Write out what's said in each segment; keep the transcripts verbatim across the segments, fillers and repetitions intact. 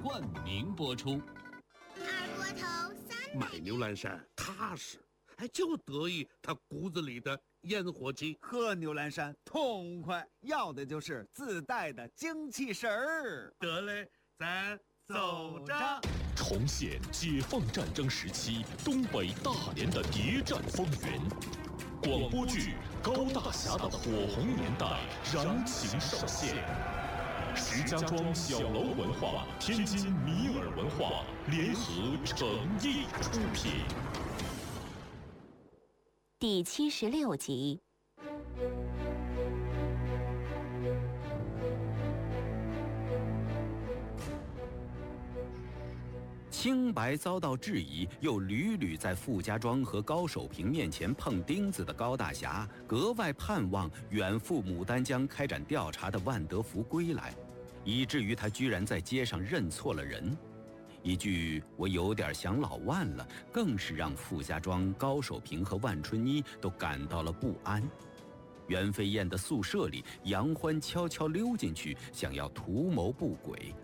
冠名播出。 二锅头三买牛栏山踏实，哎，就得意他骨子里的烟火气。 喝牛栏山痛快，要的就是自带的精气神儿。 得嘞，咱走着。 重现解放战争时期东北大连的谍战风云，广播剧《高大侠的火红年代》燃情上线。石家庄小楼文化、天津米尔文化联合诚意出品。 第七十六集。 清白遭到质疑，又屡屡在傅家庄和高守平面前碰钉子的高大侠，格外盼望远赴牡丹江开展调查的万德福归来，以至于他居然在街上认错了人。一句“我有点想老万了”，更是让傅家庄、高守平和万春妮都感到了不安。袁飞燕的宿舍里，杨欢悄悄溜进去，想要图谋不轨。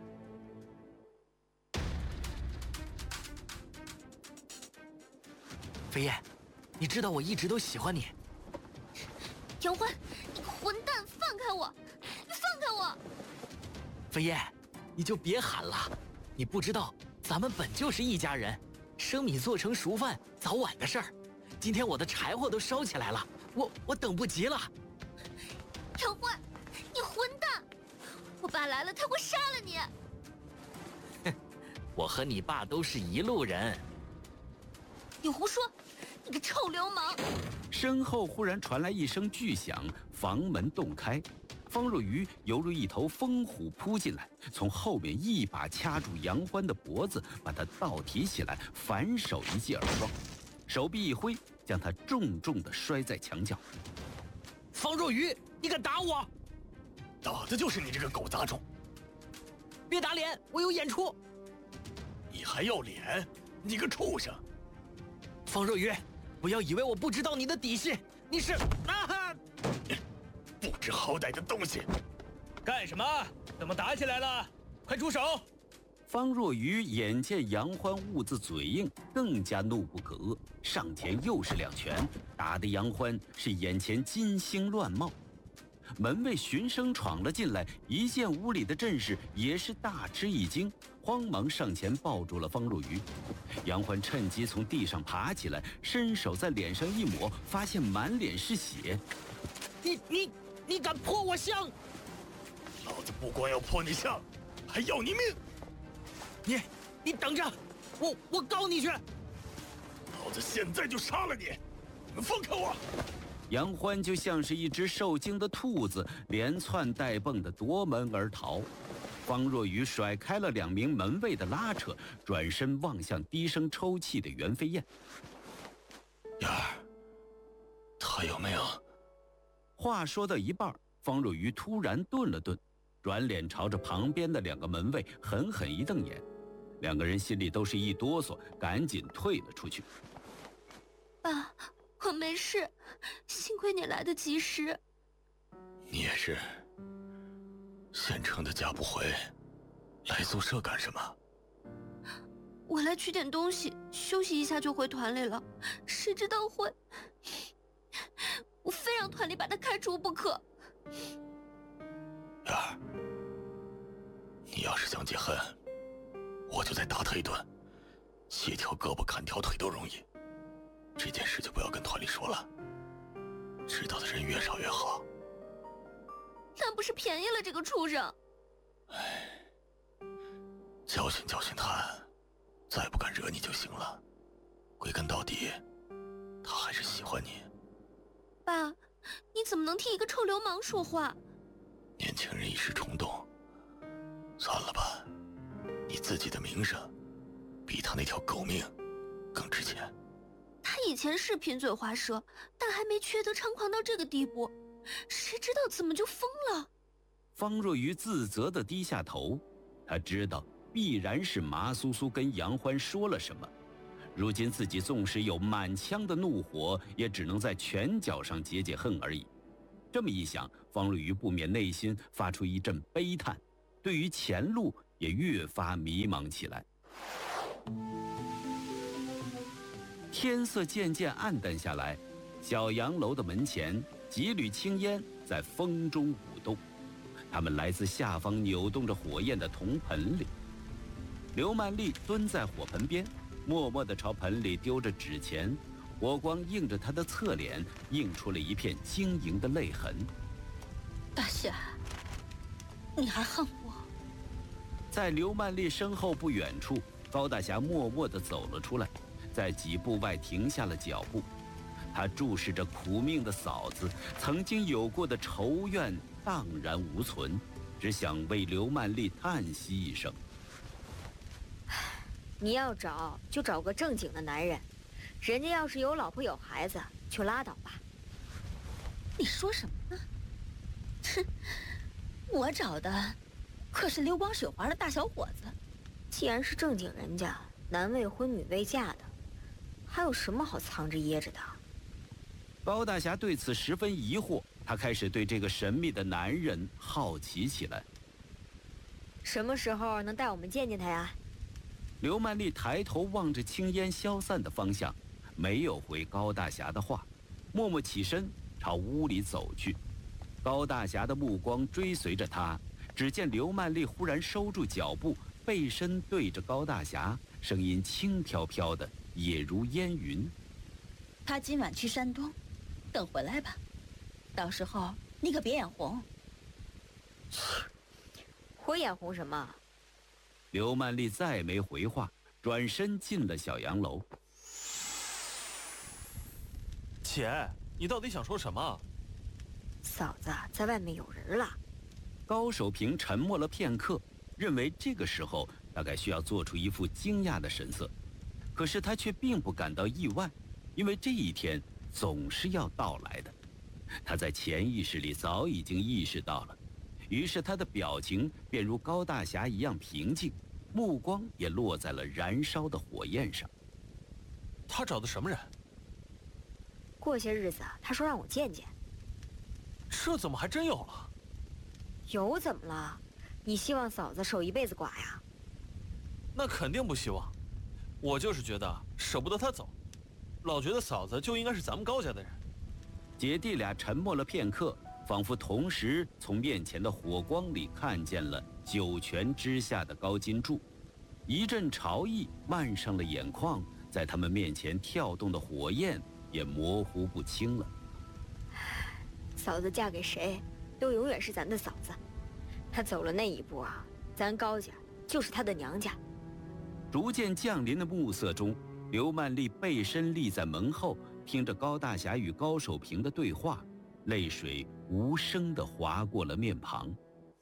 飞燕，你知道我一直都喜欢你。 杨欢，你个混蛋，放开我！你放开我！ 飞燕，你就别喊了，你不知道咱们本就是一家人，生米做成熟饭，早晚的事儿。今天我的柴火都烧起来了，我我等不及了。 杨欢，你混蛋！我爸来了，他会杀了你。 哼，我和你爸都是一路人。 你胡说！你个臭流氓！ 身后忽然传来一声巨响，房门洞开，方若愚犹如一头疯虎扑进来，从后面一把掐住杨欢的脖子，把他倒提起来，反手一记耳光，手臂一挥，将他重重地摔在墙角。 方若愚，你敢打我？ 打的就是你这个狗杂种！ 别打脸，我有演出。 你还要脸？你个畜生！ 方若愚，不要以为我不知道你的底细，你是啊！ 不知好歹的东西！ 干什么？怎么打起来了？快住手！ 方若愚眼见杨欢兀自嘴硬，更加怒不可遏，上前又是两拳，打得杨欢是眼前金星乱冒。门卫循声闯了进来，一见屋里的阵势，也是大吃一惊，慌忙上前抱住了方若愚。杨欢趁机从地上爬起来，伸手在脸上一抹，发现满脸是血。 你你你敢破我香？ 老子不光要破你香，还要你命！ 你你等着，我我告你去！ 老子现在就杀了你！你们放开我！ 杨欢就像是一只受惊的兔子，连窜带蹦地夺门而逃。方若愚甩开了两名门卫的拉扯，转身望向低声抽泣的袁飞燕。 燕儿，他有没有？ 话说到一半，方若愚突然顿了顿，转脸朝着旁边的两个门卫狠狠一瞪眼，两个人心里都是一哆嗦，赶紧退了出去。 爸，我没事，幸亏你来得及时。 你也是，县城的家不回，来宿舍干什么？ 我来取点东西，休息一下就回团里了。谁知道会……我非让团里把他开除不可。 燕儿，你要是想解恨，我就再打他一顿，切条胳膊砍条腿都容易。这件事就不要跟团里说了，知道的人越少越好。 那不是便宜了这个畜生？ 唉，教训教训他，再不敢惹你就行了。归根到底，他还是喜欢你。 爸，你怎么能替一个臭流氓说话？ 年轻人一时冲动，算了吧，你自己的名声比他那条狗命更值钱。 他以前是贫嘴滑舌，但还没缺德猖狂到这个地步，谁知道怎么就疯了？ 方若愚自责地低下头，他知道必然是麻苏苏跟杨欢说了什么，如今自己纵使有满腔的怒火，也只能在拳脚上解解恨而已。这么一想，方若愚不免内心发出一阵悲叹，对于前路也越发迷茫起来。天色渐渐暗淡下来，小洋楼的门前，几缕青烟在风中舞动，它们来自下方扭动着火焰的铜盆里。刘曼丽蹲在火盆边，默默地朝盆里丢着纸钱，火光映着她的侧脸，映出了一片晶莹的泪痕。 大侠，你还恨我？ 在刘曼丽身后不远处，高大侠默默地走了出来，在几步外停下了脚步。他注视着苦命的嫂子，曾经有过的仇怨荡然无存，只想为刘曼丽叹息一声。 你要找就找个正经的男人，人家要是有老婆有孩子，就拉倒吧。 你说什么呢？哼，我找的可是流光水滑的大小伙子。 既然是正经人家，男未婚女未嫁的，还有什么好藏着掖着的？ 高大侠对此十分疑惑，他开始对这个神秘的男人好奇起来。 什么时候能带我们见见他呀？ 刘曼丽抬头望着青烟消散的方向，没有回高大侠的话，默默起身朝屋里走去。高大侠的目光追随着他，只见刘曼丽忽然收住脚步，背身对着高大侠，声音轻飘飘的，也如烟云。 他今晚去山东，等回来吧，到时候你可别眼红。 我眼红什么？ 刘曼丽再没回话，转身进了小洋楼。 姐，你到底想说什么？ 嫂子在外面有人了。 高守平沉默了片刻，认为这个时候大概需要做出一副惊讶的神色，可是他却并不感到意外，因为这一天总是要到来的。他在潜意识里早已经意识到了，于是他的表情便如高大侠一样平静，目光也落在了燃烧的火焰上。 他找的什么人？ 过些日子他说让我见见。 这怎么还真有了？ 有怎么了？你希望嫂子守一辈子寡呀？ 那肯定不希望，我就是觉得舍不得他走，老觉得嫂子就应该是咱们高家的人。 姐弟俩沉默了片刻，仿佛同时从面前的火光里看见了九泉之下的高金柱，一阵潮意漫上了眼眶，在他们面前跳动的火焰也模糊不清了。 嫂子嫁给谁，都永远是咱的嫂子。她走了那一步啊，咱高家就是她的娘家。 逐渐降临的暮色中，刘曼丽背身立在门后，听着高大侠与高守平的对话，泪水无声地划过了面庞。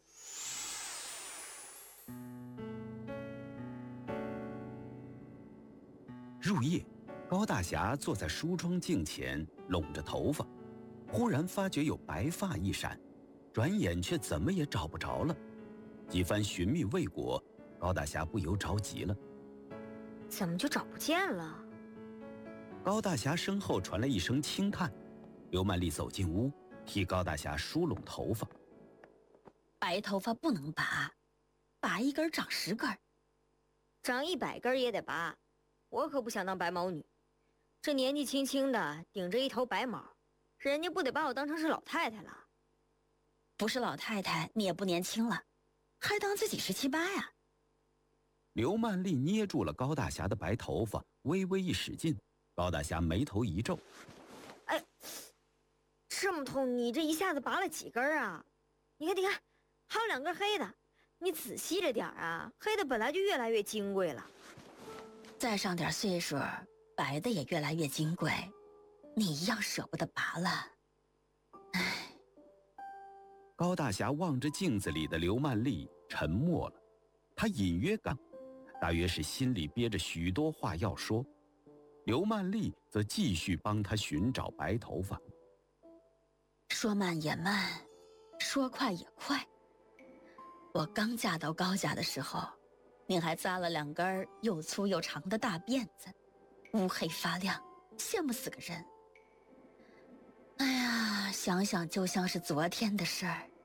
入夜，高大侠坐在梳妆镜前，拢着头发，忽然发觉有白发一闪，转眼却怎么也找不着了。几番寻觅未果，高大侠不由着急了。 怎么就找不见了？ 高大侠身后传来一声轻叹，刘曼丽走进屋，替高大侠梳拢头发。 白头发不能拔，拔一根长十根， 长一百根也得拔。我可不想当白毛女，这年纪轻轻的顶着一头白毛，人家不得把我当成是老太太了？ 不是老太太，你也不年轻了，还当自己是七八呀？ 刘曼丽捏住了高大侠的白头发，微微一使劲，高大侠眉头一皱：“ 哎，这么痛，你这一下子拔了几根啊？你看，你看，还有两根黑的，你仔细着点啊，黑的本来就越来越金贵了。 再上点岁数，白的也越来越金贵，你一样舍不得拔了。唉。” 高大侠望着镜子里的刘曼丽，沉默了。他隐约感，大约是心里憋着许多话要说。刘曼丽则继续帮他寻找白头发。 说慢也慢，说快也快。我刚嫁到高家的时候，你还扎了两根又粗又长的大辫子，乌黑发亮，羡慕死个人。哎呀，想想就像是昨天的事儿。